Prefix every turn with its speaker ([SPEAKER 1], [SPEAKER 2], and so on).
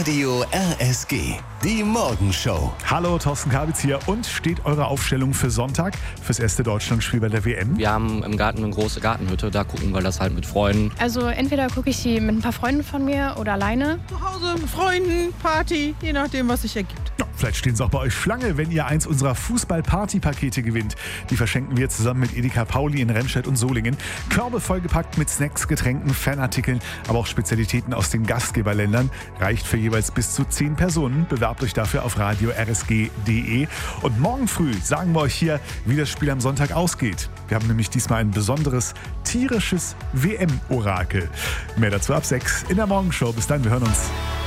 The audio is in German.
[SPEAKER 1] Radio RSG, die Morgenshow.
[SPEAKER 2] Hallo, Thorsten Kabitz hier. Und steht eure Aufstellung für Sonntag, fürs erste Deutschlandspiel bei der WM?
[SPEAKER 3] Wir haben im Garten eine große Gartenhütte, da gucken wir das halt mit Freunden.
[SPEAKER 4] Also entweder gucke ich sie mit ein paar Freunden von mir oder alleine.
[SPEAKER 5] Zu Hause, mit Freunden, Party, je nachdem, was sich ergibt.
[SPEAKER 2] Ja, vielleicht stehen sie auch bei euch Schlange, wenn ihr eins unserer Fußball-Party-Pakete gewinnt. Die verschenken wir zusammen mit Edeka Pauli in Remscheid und Solingen. Körbe vollgepackt mit Snacks, Getränken, Fanartikeln, aber auch Spezialitäten aus den Gastgeberländern. Reicht für jeweils bis zu 10 Personen. Bewerbt euch dafür auf radio-rsg.de. Und morgen früh sagen wir euch hier, wie das Spiel am Sonntag ausgeht. Wir haben nämlich diesmal ein besonderes tierisches WM-Orakel. Mehr dazu ab 6 in der Morgenshow. Bis dann, wir hören uns.